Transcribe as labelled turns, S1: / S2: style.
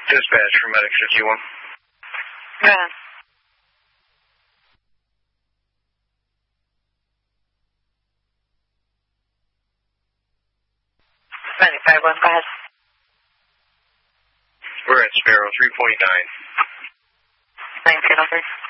S1: Dispatch for Medic 51.
S2: Go ahead. Medic 51, go ahead.
S1: We're at Sparrow 3.9.
S2: Thanks, get over.